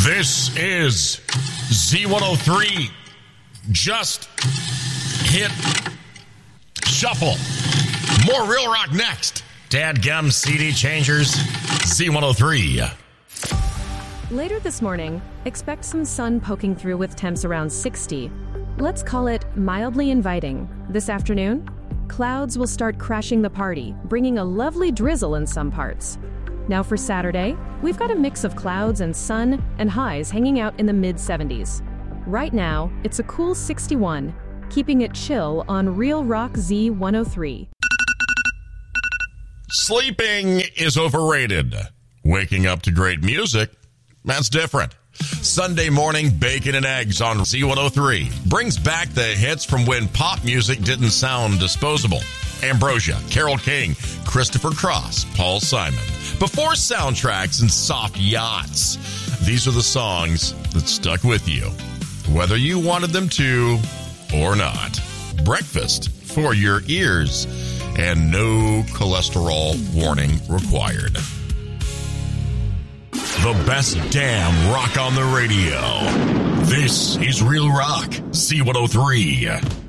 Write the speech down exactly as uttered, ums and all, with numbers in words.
This is Z one oh three. Just hit shuffle. More Real Rock next. Dadgum C D changers. Z one oh three. Later this morning, expect some sun poking through with temps around sixty. Let's call it mildly inviting. This afternoon, clouds will start crashing the party, bringing a lovely drizzle in some parts. Now for Saturday, we've got a mix of clouds and sun and highs hanging out in the mid seventies. Right now, it's a cool sixty-one, keeping it chill on Real Rock Z one oh three. Sleeping is overrated. Waking up to great music, that's different. Sunday morning bacon and eggs on Z one oh three brings back the hits from when pop music didn't sound disposable. Ambrosia, Carole King, Christopher Cross, Paul Simon. Before soundtracks and soft yachts, these are the songs that stuck with you, whether you wanted them to or not. Breakfast for your ears and no cholesterol warning required. The best damn rock on the radio. This is Real Rock, Z one oh three.